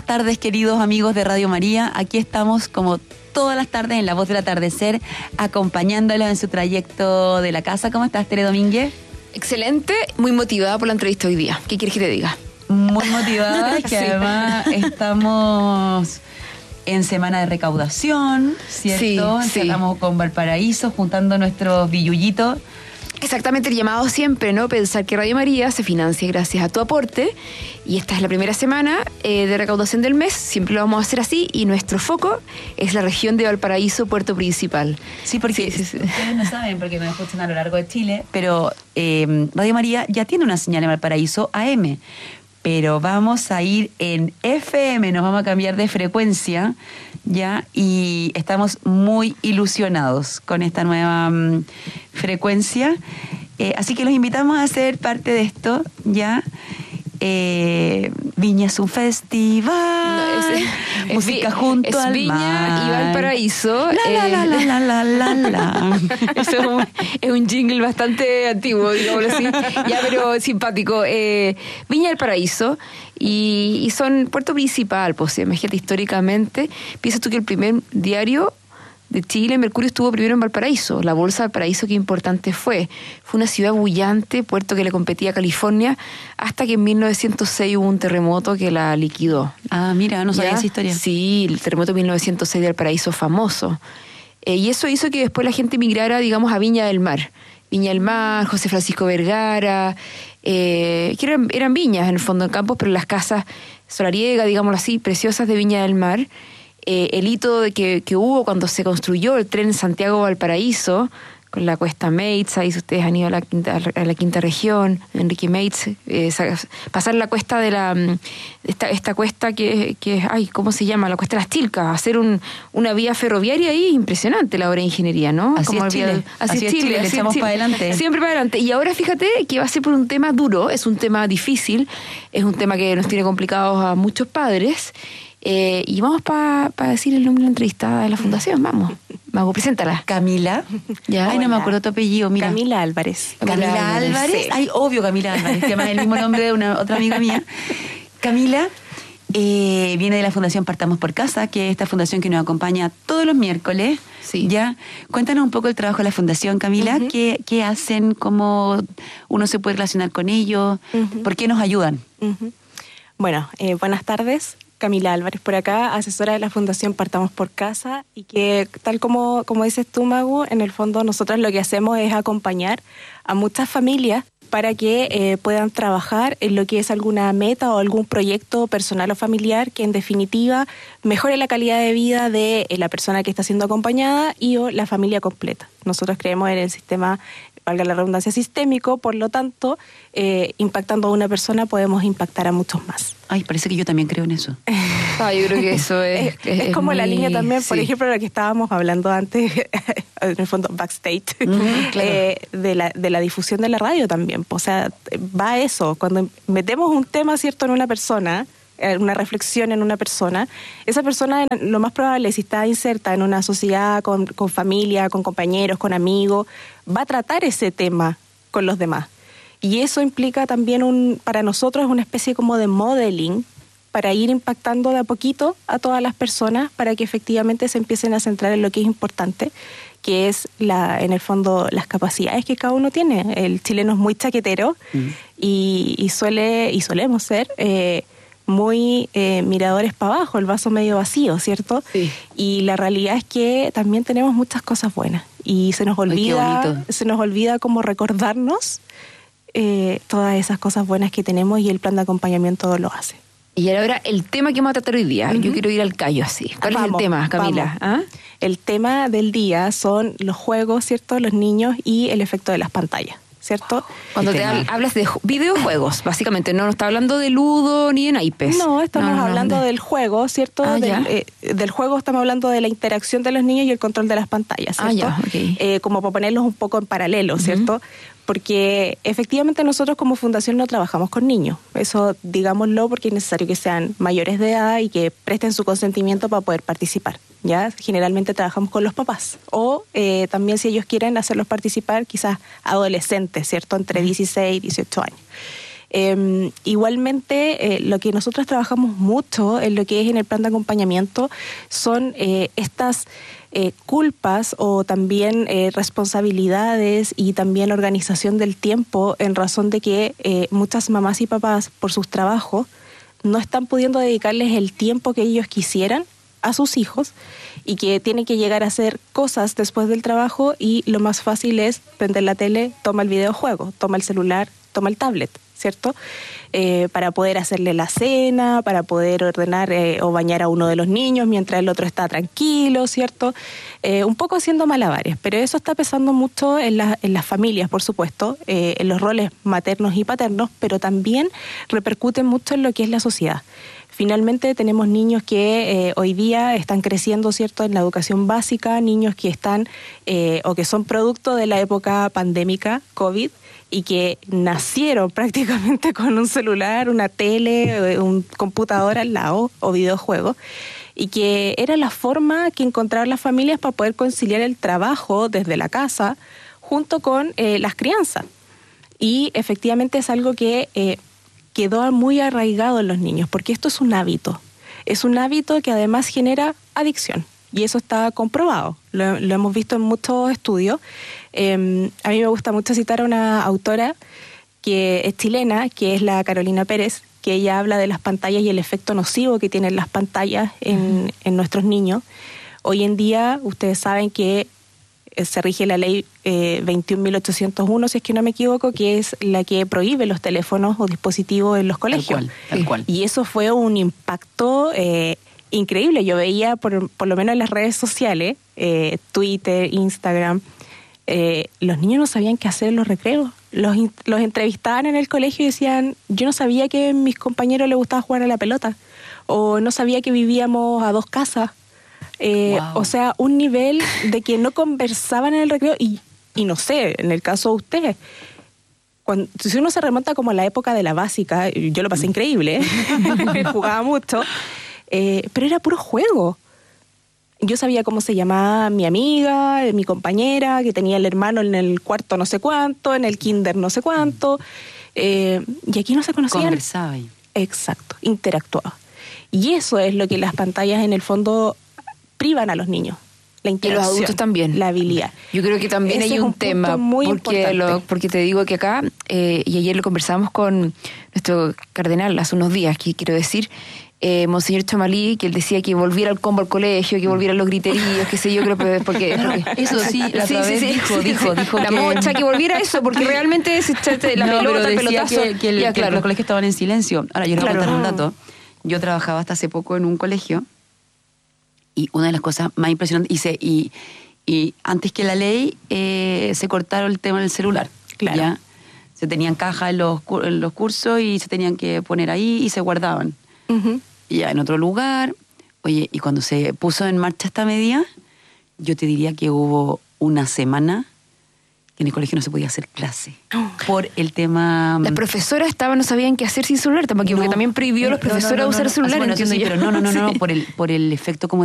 buenas tardes, queridos amigos de Radio María. Aquí estamos como todas las tardes en La Voz del Atardecer, acompañándolos en su trayecto de la casa. ¿Cómo estás, Tere Domínguez? Excelente, muy motivada por la entrevista hoy día. ¿Qué quieres que te diga? Muy motivada, que sí. Además estamos en semana de recaudación, ¿cierto? Sí. Estamos con Valparaíso, juntando nuestros billullitos. Exactamente, el llamado siempre, ¿no? Pensar que Radio María se financia gracias a tu aporte, y esta es la primera semana de recaudación del mes, siempre lo vamos a hacer así, y nuestro foco es la región de Valparaíso, Puerto Principal. Sí, porque ustedes no saben, porque nos escuchan a lo largo de Chile, pero Radio María ya tiene una señal en Valparaíso AM, pero vamos a ir en FM, nos vamos a cambiar de frecuencia, ¿ya? Y estamos muy ilusionados con esta nueva frecuencia. Así que los invitamos a ser parte de esto, ¿ya? Viña es un festival, música junto al Viña mar. Y Valparaíso. La. Eso es un jingle bastante antiguo, digámoslo así, ya, pero simpático. Viña del Paraíso y son Puerto Principal, pues imagínate, históricamente. Piensas tú que el primer diario de Chile, Mercurio, estuvo primero en Valparaíso. La bolsa de Valparaíso, qué importante fue. Fue una ciudad bullante, puerto que le competía a California, hasta que en 1906 hubo un terremoto que la liquidó. Ah, mira, no sabía esa historia. Sí, el terremoto de 1906 de Valparaíso, famoso. Y eso hizo que después la gente migrara, digamos, a Viña del Mar. Viña del Mar, José Francisco Vergara, que eran viñas en el fondo, en campos, pero las casas solariega, digámoslo así, preciosas de Viña del Mar. El hito de que hubo cuando se construyó el tren Santiago-Valparaíso, con la cuesta Meitz, ahí si ustedes han ido a la quinta región, Enrique Meitz, pasar la cuesta de esta cuesta que ay, ¿cómo se llama? La cuesta de las Chilcas, hacer una vía ferroviaria ahí, impresionante la obra de ingeniería, ¿no? Así es Chile, así es Chile, le echamos para adelante. Siempre para adelante. Y ahora fíjate que va a ser por un tema duro, es un tema difícil, es un tema que nos tiene complicados a muchos padres. Y vamos para decir el nombre de la entrevistada de la fundación. Vamos, Mago, preséntala. Camila. ¿Ya? Ay, no me acuerdo tu apellido, mira. Camila Álvarez. Camila Álvarez. Sí. Ay, obvio Camila Álvarez, que además es el mismo nombre de otra amiga mía. Camila viene de la Fundación Partamos por Casa, que es esta fundación que nos acompaña todos los miércoles. Sí. ¿Ya? Cuéntanos un poco el trabajo de la fundación, Camila. Uh-huh. ¿Qué hacen? ¿Cómo uno se puede relacionar con ellos? Uh-huh. ¿Por qué nos ayudan? Uh-huh. Bueno, buenas tardes. Camila Álvarez por acá, asesora de la Fundación Partamos por Casa, y que tal como dices tú, Magu, en el fondo nosotros lo que hacemos es acompañar a muchas familias para que puedan trabajar en lo que es alguna meta o algún proyecto personal o familiar que en definitiva mejore la calidad de vida de la persona que está siendo acompañada y o la familia completa. Nosotros creemos en el sistema, valga la redundancia, sistémico, por lo tanto, impactando a una persona podemos impactar a muchos más. Ay, parece que yo también creo en eso. Yo creo que eso es como muy, la línea también, sí. por ejemplo, lo que estábamos hablando antes, en el fondo backstage, claro. de la difusión de la radio también. O sea, va a eso, cuando metemos un tema, ¿cierto?, en una persona, una reflexión en una persona, esa persona lo más probable, si está inserta en una sociedad con familia, con compañeros, con amigos, va a tratar ese tema con los demás. Y eso implica también para nosotros una especie como de modeling para ir impactando de a poquito a todas las personas para que efectivamente se empiecen a centrar en lo que es importante, que es en el fondo las capacidades que cada uno tiene. El chileno es muy chaquetero y solemos ser muy miradores para abajo, el vaso medio vacío, ¿cierto? Sí. Y la realidad es que también tenemos muchas cosas buenas y se nos olvida como recordarnos todas esas cosas buenas que tenemos, y el plan de acompañamiento lo hace. Y ahora el tema que vamos a tratar hoy día. Uh-huh. Yo quiero ir al callo así. ¿Cuál es el tema, Camila? ¿Ah? El tema del día son los juegos, ¿cierto? Los niños y el efecto de las pantallas, ¿cierto? Cuando hablas de videojuegos, básicamente, no está hablando de ludo ni de naipes. No, estamos hablando del juego, ¿cierto? Del juego estamos hablando de la interacción de los niños y el control de las pantallas, ¿cierto? Okay. Como para ponerlos un poco en paralelo, ¿cierto? Porque efectivamente nosotros como fundación no trabajamos con niños. Eso digámoslo, porque es necesario que sean mayores de edad y que presten su consentimiento para poder participar. ¿Ya? Generalmente trabajamos con los papás. O también, si ellos quieren hacerlos participar, quizás adolescentes, ¿cierto? Entre 16 y 18 años. Igualmente, lo que nosotros trabajamos mucho en lo que es en el plan de acompañamiento son estas culpas o también responsabilidades y también organización del tiempo en razón de que muchas mamás y papás por sus trabajos no están pudiendo dedicarles el tiempo que ellos quisieran a sus hijos y que tienen que llegar a hacer cosas después del trabajo y lo más fácil es prender la tele, toma el videojuego, toma el celular, toma el tablet, ¿cierto? Para poder hacerle la cena, para poder ordenar o bañar a uno de los niños mientras el otro está tranquilo, ¿cierto? Un poco haciendo malabares, pero eso está pesando mucho en las familias, por supuesto, en los roles maternos y paternos, pero también repercute mucho en lo que es la sociedad. Finalmente tenemos niños que hoy día están creciendo, ¿cierto?, en la educación básica, niños que están o que son producto de la época pandémica, COVID, y que nacieron prácticamente con un celular, una tele, un computador al lado o videojuegos, y que era la forma que encontraron las familias para poder conciliar el trabajo desde la casa junto con las crianzas. Y efectivamente es algo que quedó muy arraigado en los niños, porque esto es un hábito. Es un hábito que además genera adicción, y eso está comprobado. Lo hemos visto en muchos estudios. A mí me gusta mucho citar a una autora que es chilena, que es la Carolina Pérez, que ella habla de las pantallas y el efecto nocivo que tienen las pantallas en nuestros niños. Hoy en día, ustedes saben que se rige la ley 21.801, si es que no me equivoco, que es la que prohíbe los teléfonos o dispositivos en los colegios. Tal cual. Y eso fue un impacto increíble. Yo veía, por lo menos en las redes sociales, Twitter, Instagram, los niños no sabían qué hacer en los recreos. Los entrevistaban en el colegio y decían, yo no sabía que a mis compañeros les gustaba jugar a la pelota, o no sabía que vivíamos a 2 casas. Wow. O sea, un nivel de que no conversaban en el recreo y no sé, en el caso de ustedes, si uno se remonta como a la época de la básica, yo lo pasé increíble, jugaba mucho, pero era puro juego. Yo sabía cómo se llamaba mi amiga, mi compañera, que tenía el hermano en el cuarto no sé cuánto, en el kinder no sé cuánto, y aquí no se conocían. Conversaba. Exacto, interactuaba. Y eso es lo que las pantallas en el fondo privan a los niños. La interacción, y los adultos también. La habilidad. Yo creo que también ese hay un tema, muy importante. porque te digo que acá, y ayer lo conversamos con nuestro cardenal hace unos días, que quiero decir, Monseñor Chamalí, que él decía que volviera al combo al colegio, que volviera a los griteríos, qué sé yo, creo porque eso sí, la otra vez dijo la mocha, que volviera eso, porque realmente la pelota, el pelotazo. Que los colegios estaban en silencio. Ahora, yo les voy a contar un dato. Yo trabajaba hasta hace poco en un colegio, y una de las cosas más impresionantes, y antes que la ley, se cortaron el tema del celular. Claro. ¿Ya? Se tenían cajas en los cursos y se tenían que poner ahí y se guardaban. Uh-huh. Y ya en otro lugar. Oye, y cuando se puso en marcha esta medida, yo te diría que hubo una semana que en el colegio no se podía hacer clase. Por el tema... Las profesoras no sabían qué hacer sin celular, porque también prohibió a los profesores usar celular, bueno, entiendo sí, yo. pero no, por el efecto como